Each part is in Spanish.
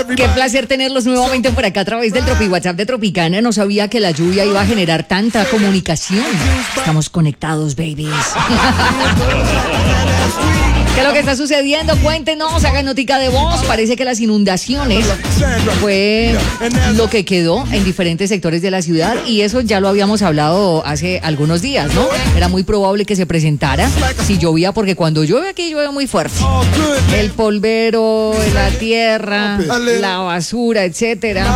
Qué placer tenerlos nuevamente por acá a través del Tropi WhatsApp de Tropicana. No sabía que la lluvia iba a generar tanta comunicación. Estamos conectados, babies. ¿Qué es lo que está sucediendo? Cuéntenos, hagan notica de voz. Parece que las inundaciones fue lo que quedó en diferentes sectores de la ciudad y eso ya lo habíamos hablado hace algunos días, ¿no? Era muy probable que se presentara si llovía, porque cuando llueve aquí llueve muy fuerte. El polvero, la tierra, la basura, etcétera.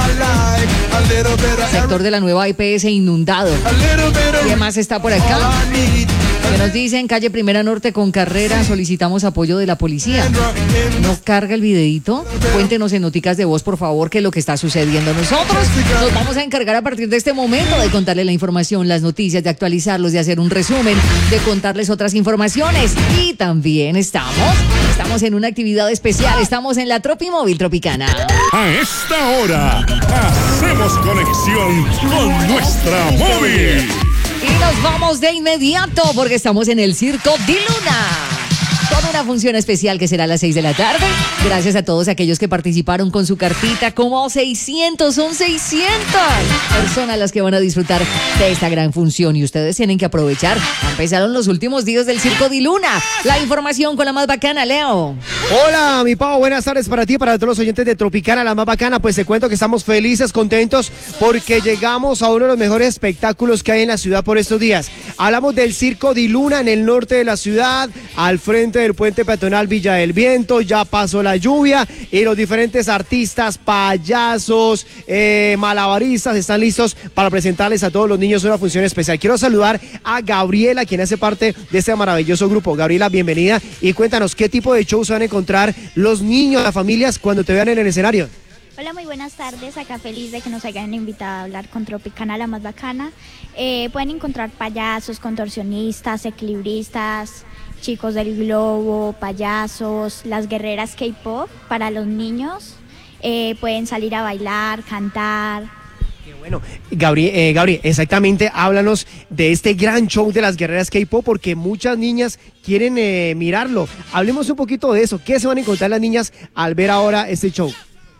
Sector de la nueva EPS inundado. ¿Qué más está por acá? Que nos dicen, calle Primera Norte con Carrera, solicitamos apoyo de la policía. ¿No carga el videíto? Cuéntenos en noticas de voz, por favor, qué es lo que está sucediendo. Nosotros nos vamos a encargar a partir de este momento de contarles la información, las noticias, de actualizarlos, de hacer un resumen, de contarles otras informaciones. Y también estamos en una actividad especial, estamos en la Tropi Móvil Tropicana. A esta hora, hacemos conexión con nuestra móvil. Y nos vamos de inmediato porque estamos en el Circo Diluna. Con una función especial que será a las 6 de la tarde. Gracias a todos aquellos que participaron con su cartita. Como 600, son 600 personas las que van a disfrutar de esta gran función. Y ustedes tienen que aprovechar. Empezaron los últimos días del Circo Diluna. La información con la más bacana, Leo. Hola, mi Pau, buenas tardes para ti y para todos los oyentes de Tropicana, la más bacana. Pues te cuento que estamos felices, contentos, porque llegamos a uno de los mejores espectáculos que hay en la ciudad por estos días. Hablamos del Circo Diluna en el norte de la ciudad, al frente del puente peatonal Villa del Viento. Ya pasó la lluvia y los diferentes artistas, payasos, malabaristas están listos para presentarles a todos los niños una función especial. Quiero saludar a Gabriela, quien hace parte de este maravilloso grupo. Gabriela, bienvenida y cuéntanos qué tipo de shows van a encontrar los niños, las familias cuando te vean en el escenario. Hola, muy buenas tardes. Acá feliz de que nos hayan invitado a hablar con Tropicana, la más bacana. Pueden encontrar payasos, contorsionistas, equilibristas, chicos del globo, payasos, las guerreras K-pop para los niños. Pueden salir a bailar, cantar. Qué bueno. Gabri, exactamente, háblanos de este gran show de las guerreras K-pop, porque muchas niñas quieren mirarlo. Hablemos un poquito de eso. ¿Qué se van a encontrar las niñas al ver ahora este show?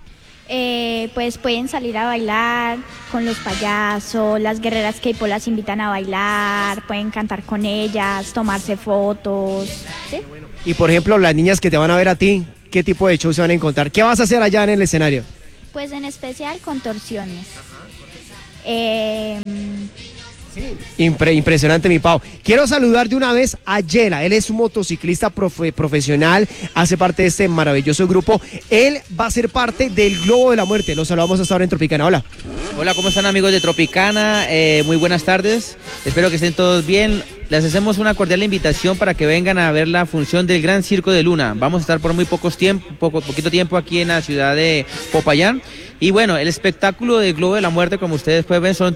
Pues pueden salir a bailar con los payasos, las guerreras K-pop las invitan a bailar, pueden cantar con ellas, tomarse fotos, ¿sí? Y por ejemplo, las niñas que te van a ver a ti, ¿qué tipo de show se van a encontrar? ¿Qué vas a hacer allá en el escenario? Pues en especial contorsiones. Impresionante, mi Pau. Quiero saludar de una vez a Yela. Él es un motociclista profesional, hace parte de este maravilloso grupo. Él va a ser parte del Globo de la Muerte. Los saludamos hasta ahora en Tropicana. Hola. Hola, ¿cómo están, amigos de Tropicana? Muy buenas tardes. Espero que estén todos bien. Les hacemos una cordial invitación para que vengan a ver la función del Gran Circo de Luna. Vamos a estar por muy poquito tiempo aquí en la ciudad de Popayán. Y bueno, el espectáculo del Globo de la Muerte, como ustedes pueden ver, son